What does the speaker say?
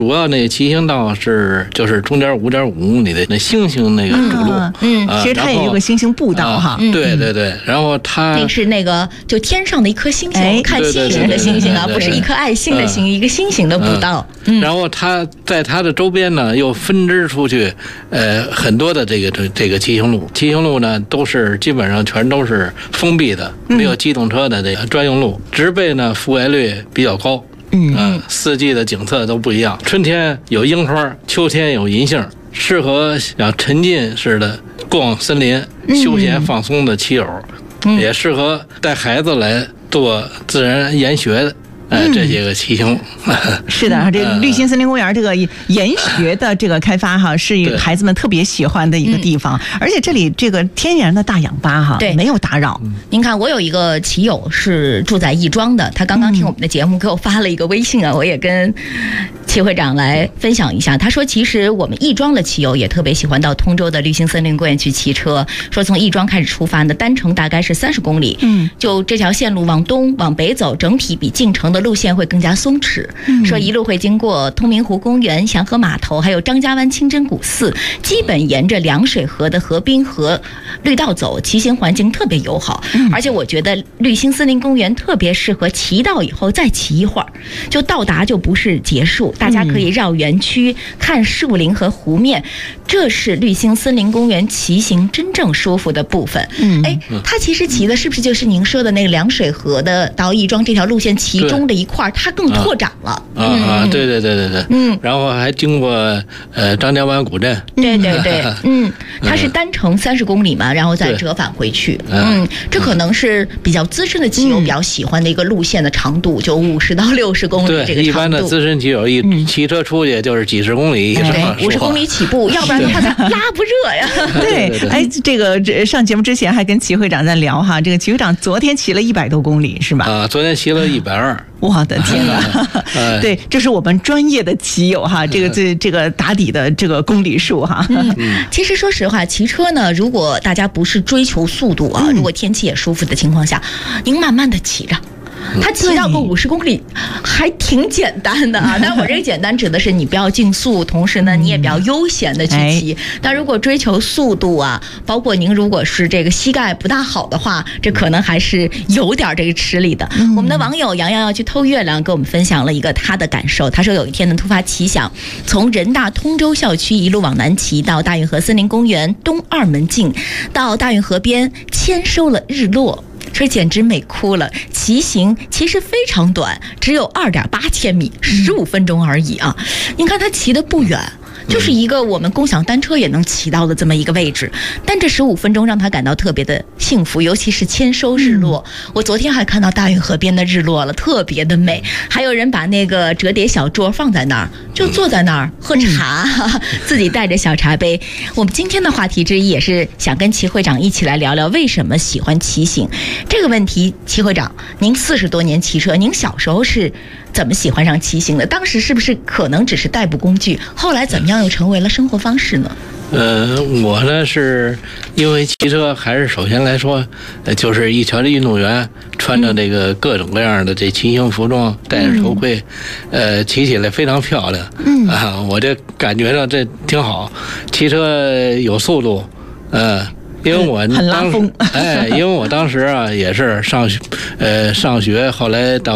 主要那骑行道就是中间5.5公里的那星星那个主路， 其实它也有个星星步道哈。 对对对，然后它那是那个就天上的一颗星星，看星星的星星啊，不是一颗爱心的星，一个星星的步道。 然后它在它的周边呢又分支出去，很多的这个骑行路，骑行路呢都是基本上全都是封闭的，没有机动车的这个专用路，植被呢覆盖率比较高。四季的景色都不一样，春天有樱花，秋天有银杏，适合像沉浸式的逛森林、休闲放松的骑友，也适合带孩子来做自然研学的。这些个骑行是的，这绿心森林公园这个研学的这个开发哈，是孩子们特别喜欢的一个地方，而且这里这个天然的大氧吧哈，没有打扰。 您看，我有一个骑友是住在亦庄的，他刚刚听我们的节目，给我发了一个微信啊，我也跟齐会长来分享一下。他说，其实我们亦庄的骑友也特别喜欢到通州的绿心森林公园去骑车，说从亦庄开始出发呢，单程大概是30公里，就这条线路往东往北走，整体比进城的路线会更加松弛，说一路会经过通明湖公园、祥和码头，还有张家湾清真古寺，基本沿着凉水河的河滨和绿道走，骑行环境特别友好。而且我觉得绿心森林公园特别适合骑到以后再骑一会儿，就到达就不是结束，大家可以绕园区看树林和湖面，这是绿心森林公园骑行真正舒服的部分。它其实骑的是不是就是您说的那个凉水河的到亦庄这条路线其中的一块，它更拓展了。 对对对对对，然后还经过张家湾古镇。 对对对，它是单程30公里嘛，然后再折返回去。这可能是比较资深的骑友比较喜欢的一个路线的长度，就50到60公里这个长度。 一般的资深骑友一骑车出去就是几十公里以上对，这个上节目之前还跟齐会长在聊哈，这个齐会长昨天骑了100多公里是吧？ 昨天骑了120。 我的天哪！对，这是我们专业的骑友哈，这个打底的这个公里数哈。 其实说实话，骑车呢，如果大家不是追求速度啊，如果天气也舒服的情况下，您慢慢的骑着。它骑到个50公里还挺简单的啊，但我这个简单指的是你不要竞速，同时呢你也比较悠闲的去骑。但如果追求速度啊，包括您如果是这个膝盖不大好的话，这可能还是有点这个吃力的。我们的网友洋洋要去偷月亮跟我们分享了一个他的感受，他说有一天呢突发奇想，从人大通州校区一路往南骑到大运河森林公园东2门径，到大运河边签收了日落。这简直美哭了，骑行其实非常短，只有2.8千米，15分钟而已啊！您看他骑得不远，就是一个我们共享单车也能骑到的这么一个位置，但这15分钟让他感到特别的幸福，尤其是签收日落。我昨天还看到大运河边的日落了，特别的美。还有人把那个折叠小桌放在那儿，就坐在那儿喝茶，自己带着小茶杯。我们今天的话题之一也是想跟齐会长一起来聊聊为什么喜欢骑行这个问题。齐会长，您40多年骑车，您小时候是怎么喜欢上骑行的？当时是不是可能只是代步工具，后来怎么样又成为了生活方式呢？ 我呢是因为骑车，还是首先来说，就是一瞧这运动员穿着这个各种各样的这骑行服装，戴着头盔，骑起来非常漂亮。我这感觉到这挺好，骑车有速度，因为我很拉风， 因为我当时啊也是上学，后来到